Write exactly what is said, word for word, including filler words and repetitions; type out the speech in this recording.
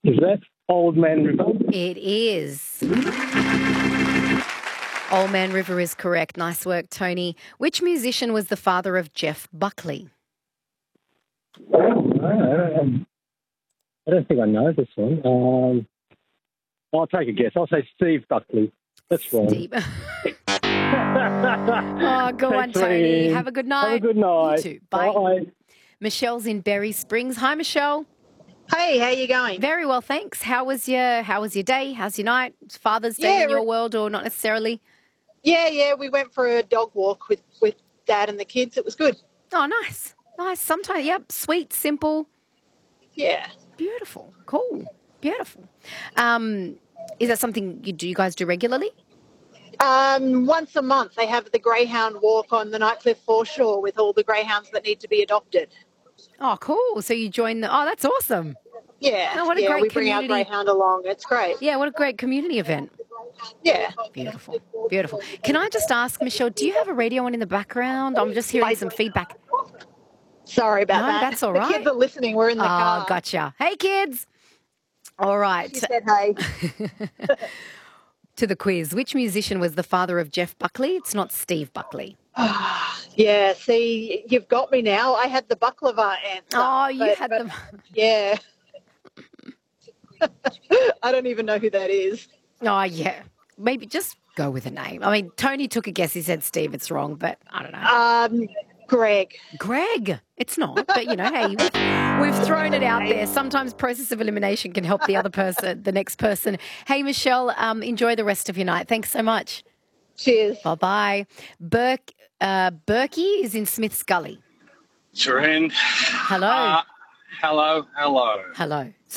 Is that Old Man River? It is. Old Man River is correct. Nice work, Tony. Which musician was the father of Jeff Buckley? Oh, I don't, I don't think I know this one. Um, I'll take a guess. I'll say Steve Buckley. That's wrong. Steve. Oh, go on, Thanks, Tony. Ian. Have a good night. Have a good night. You too. Bye. Bye. Michelle's in Berry Springs. Hi, Michelle. Hey, how you going? Very well, thanks. How was your How was your day? How's your night? Father's Day Yeah, in your re- world, or not necessarily? Yeah, yeah, we went for a dog walk with, with Dad and the kids. It was good. Oh, nice, nice. Sometimes, yep, sweet, simple, Yeah. beautiful, cool, beautiful. Um, is that something you do? You guys do regularly? Um, once a month they have the greyhound walk on the Nightcliff foreshore with all the greyhounds that need to be adopted. Oh, cool. So you join the. Oh, that's awesome. Yeah. Oh, what a yeah, great we bring our community. greyhound along. It's great. Yeah, what a great community event. Yeah. Beautiful, beautiful. Can I just ask, Michelle, do you have a radio on in the background? I'm just hearing some feedback. Sorry about No, that. that's all the right. kids are listening. We're in the Oh, car. gotcha. Hey, kids. All right. She said hey. To the quiz. Which musician was the father of Jeff Buckley? It's not Steve Buckley. Yeah, see, you've got me now. I had the baklava answer. Oh, you but- had but, them. Yeah. I don't even know who that is. Oh, yeah. Maybe just go with a name. I mean, Tony took a guess. He said Steve. It's wrong, but I don't know. Um, Greg. Greg. It's not. But, you know, hey, we've, we've thrown it out there. Sometimes process of elimination can help the other person, the next person. Hey, Michelle, um, enjoy the rest of your night. Thanks so much. Cheers. Bye-bye. Burke, uh, Berkey is in Smith's Gully. Seren. Hello. Uh, hello, hello. Hello.